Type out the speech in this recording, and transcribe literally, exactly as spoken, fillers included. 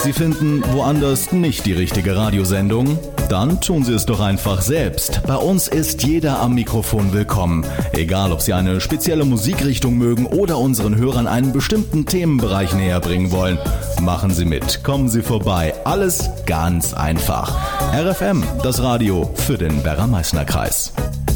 Sie finden woanders nicht die richtige Radiosendung? Dann tun Sie es doch einfach selbst. Bei uns ist jeder am Mikrofon willkommen. Egal, ob Sie eine spezielle Musikrichtung mögen oder unseren Hörern einen bestimmten Themenbereich näher bringen wollen. Machen Sie mit, kommen Sie vorbei. Alles ganz einfach. R F M, das Radio für den Werra-Meißner-Kreis.